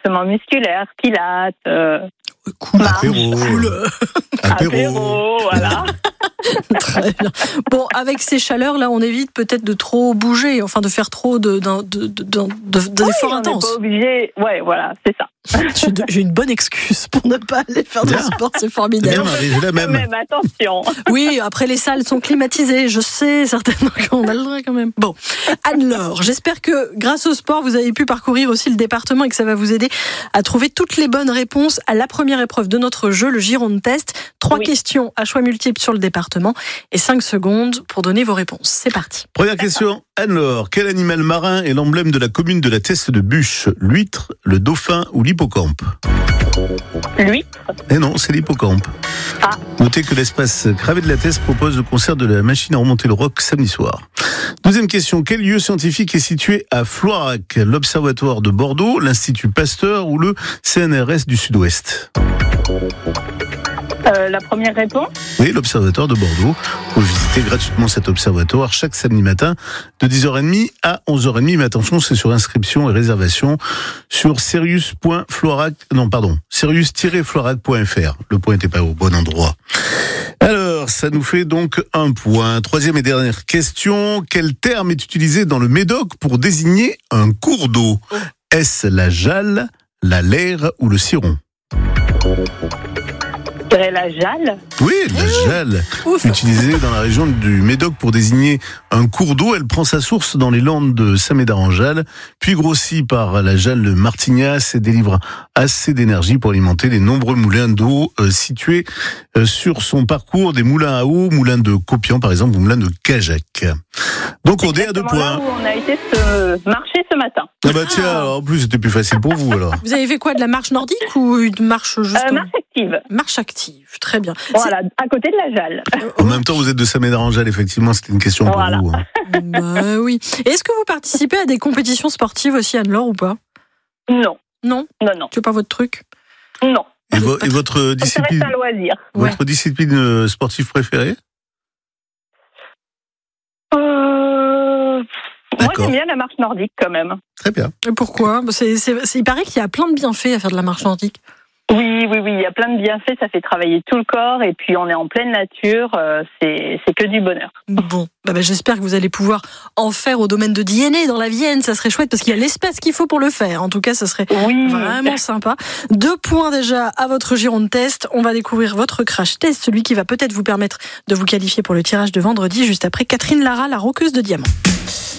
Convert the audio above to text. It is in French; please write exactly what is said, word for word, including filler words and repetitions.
renforcement musculaire, pilates. Euh, cool, marche. apéro. Cool. Apéro. Apéro, voilà. Très bien. Bon, avec ces chaleurs-là, on évite peut-être de trop bouger, enfin de faire trop de, de, de, de, de, d'efforts oui, intenses. On n'est pas obligé. Ouais, voilà, c'est ça. J'ai, j'ai une bonne excuse pour ne pas aller faire Bien. du sport, c'est formidable. Bien, Marie, j'ai la même. Quand même, attention. Oui, après les salles sont climatisées, je sais certainement qu'on a le droit quand même. Bon, Anne-Laure, j'espère que grâce au sport, vous avez pu parcourir aussi le département et que ça va vous aider à trouver toutes les bonnes réponses à la première épreuve de notre jeu, le Gironde Test. Trois Oui. questions à choix multiples sur le département et cinq secondes pour donner vos réponses. C'est parti. Première question, Anne-Laure. Quel animal marin est l'emblème de la commune de la Teste de Buch? L'huître, le dauphin ou l'hippocampe? L'huître. Eh non, c'est l'hippocampe. Ah. Notez que l'espace Cravé de la Teste propose le concert de la machine à remonter le rock samedi soir. Deuxième question, quel lieu scientifique est situé à Floirac? L'Observatoire de Bordeaux, l'Institut Pasteur ou le C N R S du Sud-Ouest? Euh, la première réponse. Oui, l'Observatoire de Bordeaux. Vous visitez gratuitement cet observatoire chaque samedi matin de dix heures trente à onze heures trente. Mais attention, c'est sur inscription et réservation sur sirius.floirac, non, pardon, sirius-floirac point f r. Le point n'était pas au bon endroit. Alors, ça nous fait donc un point. Troisième et dernière question. Quel terme est utilisé dans le Médoc pour désigner un cours d'eau? Est-ce la Jalle, la Leyre ou le Ciron? Je dirais la Jalle. Oui, la Jalle, Ouf. utilisée dans la région du Médoc pour désigner un cours d'eau. Elle prend sa source dans les landes de Saint-Médard-en-Jalles, puis grossit par la Jalle de Martignas et délivre assez d'énergie pour alimenter les nombreux moulins d'eau euh, situés euh, sur son parcours, des moulins à eau, moulins de Copian par exemple, ou moulins de Cajac. Donc on est à deux Exactement là points. où on a été se marcher ce matin. Ah bah tiens, alors, en plus c'était plus facile pour vous alors. Vous avez fait quoi, de la marche nordique ou une marche juste Euh, marche active. marche active, très bien. Voilà, à côté de la Jalle. En même temps vous êtes de Saint-Médard-en-Jalles, effectivement c'était une question pour Voilà. vous. Hein. C'est- Bah oui. Et est-ce que vous participez à des compétitions sportives aussi, Anne-Laure, ou pas? Non, Non, non, non, c'est pas votre truc. non. Et, vo- et votre Ça reste discipline, un loisir. Ouais. votre discipline euh, sportive préférée? Euh... Moi, D'accord. j'aime bien la marche nordique quand même. Très bien. Et pourquoi? Bah, c'est, c'est, c'est- il paraît qu'il y a plein de bienfaits à faire de la marche nordique. Oui, oui, oui, il y a plein de bienfaits, ça fait travailler tout le corps et puis on est en pleine nature, euh, c'est, c'est que du bonheur. Bon, bah, bah, j'espère que vous allez pouvoir en faire au domaine de Diennet, dans la Vienne, ça serait chouette parce qu'il y a l'espace qu'il faut pour le faire. En tout cas, ça serait Oui, vraiment sympa. Deux points déjà à votre Gironde Test. On va découvrir votre crash test, celui qui va peut-être vous permettre de vous qualifier pour le tirage de vendredi, juste après Catherine Lara, la roqueuse de diamants.